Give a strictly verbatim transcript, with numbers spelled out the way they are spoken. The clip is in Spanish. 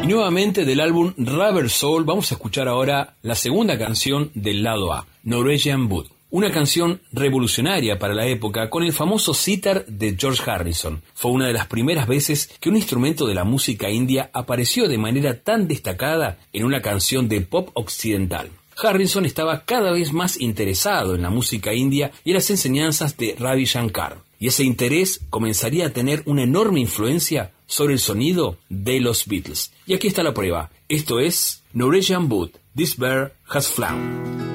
Y nuevamente del álbum Rubber Soul vamos a escuchar ahora la segunda canción del lado A, Norwegian Wood. Una canción revolucionaria para la época con el famoso sitar de George Harrison. Fue una de las primeras veces que un instrumento de la música india apareció de manera tan destacada en una canción de pop occidental. Harrison estaba cada vez más interesado en la música india y en las enseñanzas de Ravi Shankar. Y ese interés comenzaría a tener una enorme influencia sobre el sonido de los Beatles. Y aquí está la prueba. Esto es Norwegian Wood, This Bird Has Flown.